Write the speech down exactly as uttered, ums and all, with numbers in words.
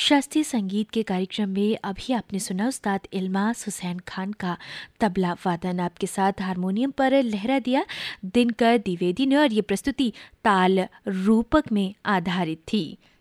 शास्त्रीय संगीत के कार्यक्रम में अभी आपने सुना उस्ताद इल्मास हुसैन खान का तबला वादन। आपके साथ हारमोनियम पर लहरा दिया दिनकर द्विवेदी ने, और ये प्रस्तुति ताल रूपक में आधारित थी।